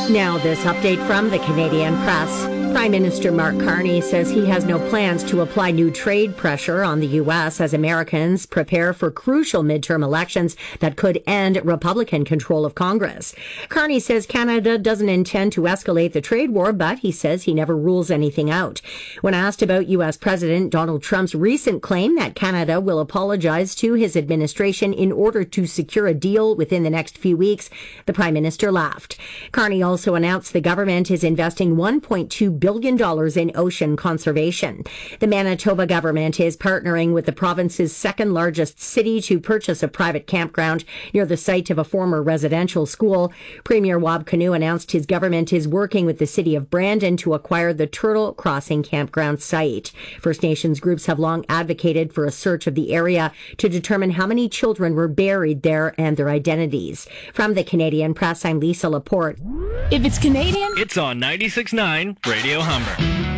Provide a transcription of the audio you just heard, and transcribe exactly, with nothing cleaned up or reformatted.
Now, this update from the Canadian Press. Prime Minister Mark Carney says he has no plans to apply new trade pressure on the U S as Americans prepare for crucial midterm elections that could end Republican control of Congress. Carney says Canada doesn't intend to escalate the trade war, but he says he never rules anything out. When asked about U S President Donald Trump's recent claim that Canada will apologize to his administration in order to secure a deal within the next few weeks, the Prime Minister laughed. Carney also announced the government is investing one point two billion dollars in ocean conservation. The Manitoba government is partnering with the province's second largest city to purchase a private campground near the site of a former residential school. Premier Wab Kinew announced his government is working with the city of Brandon to acquire the Turtle Crossing campground site. First Nations groups have long advocated for a search of the area to determine how many children were buried there and their identities. From the Canadian Press, I'm Lisa Laporte. If it's Canadian, it's on ninety-six point nine Radio Humber.